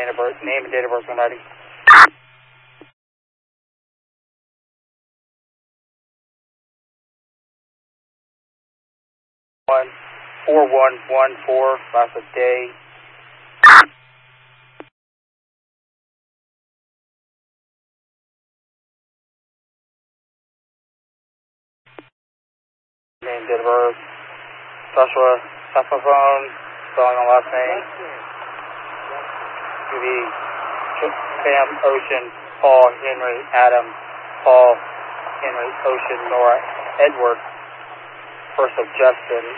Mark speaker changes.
Speaker 1: name and date of birth when ready. 4114, last of day. Name, date of birth. Joshua Saxophone, spelling on last name. QV, Sam Ocean, Paul Henry Adam, Paul Henry Ocean Nora Edward, first of Justin.